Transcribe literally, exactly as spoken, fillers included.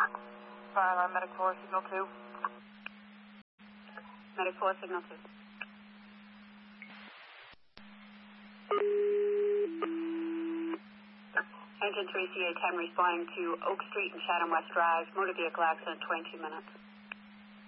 Fire alarm, Medic four, signal two. Medic four, signal two. Engine three C A ten responding to Oak Street and Chatham West Drive. Motor vehicle accident, twenty-two minutes.